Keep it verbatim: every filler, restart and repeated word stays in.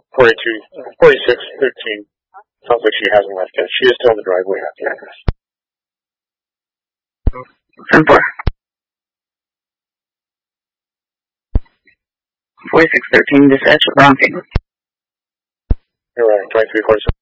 forty-two, forty-six thirteen. Sounds like she hasn't left yet. She is still in the driveway at the address. ten four. forty-six thirteen, dispatch, Bronking. You're right, twenty-three forty-six.